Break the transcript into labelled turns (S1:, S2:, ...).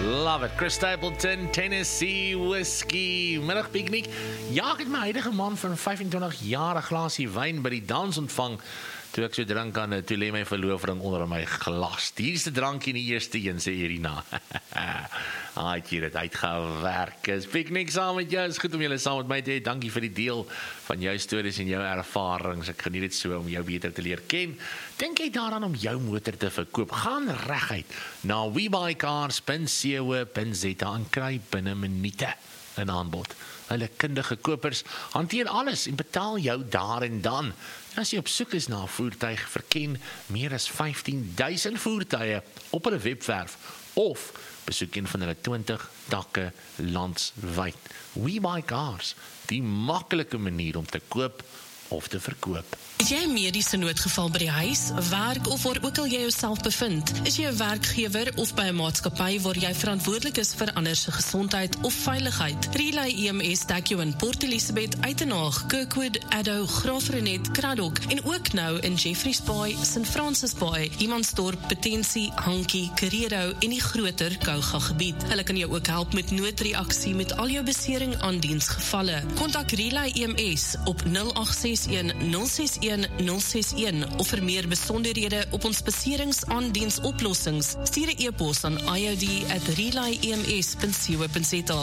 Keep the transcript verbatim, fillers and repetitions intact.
S1: Love it. Chris Stapleton, Tennessee Whiskey. Middagpikniek. Ja, ek het my huidige man van vyfentwintig jaar 'n glasie wyn by die dans ontvang. Toe ek so drink aan, toe lê my verloofring onder my glas. Die eerste drankie in die eerste een, sê Irina. Ah, het jy dit uitgewerk. Is piknik saam met jou, is goed om julle saam met my te hê. Dankie vir die deel van jou stories en jou ervarings. Ek geniet dit so om jou beter te leer ken. Dink jy daaraan om jou motor te verkoop? Gaan reguit na webuycars punt co punt za en kry binne minute 'n aanbod. Hulle kundige kopers hanteer alles en betaal jou daar en dan. As jy op soek is na 'n voertuig, verken meer as vyftien duisend voertuie op hulle webwerf of besoek een van hulle twintig takke landwyd. We Buy Cars, die maklike manier om te koop of te verkoop.
S2: Het jy 'n mediese noodgeval by die huis, werk of waar ook al jy jouself bevind? Is jy 'n werkgewer of by 'n maatskappy waar jy verantwoordelik is vir ander se gesondheid of veiligheid? Relay E M S dek jou in Port Elizabeth, Uitenhaag, Kirkwood, Addo, Graafrenet, Kraddock en ook nou in Jeffreys Bay, Saint Francis Bay, Humansdorp, Potensie, Hankie, Kerero en die groter Kouga gebied. Hulle kan jou ook help met noodreaksie met al jou besering aan diensgevalle. Kontak Relay E M S op nul agt ses een nul ses een nul ses een of vir meer besonderhede op ons beseringsaandiensoplossings, stuur 'n e-pos aan i o d at relay e m s punt co punt za.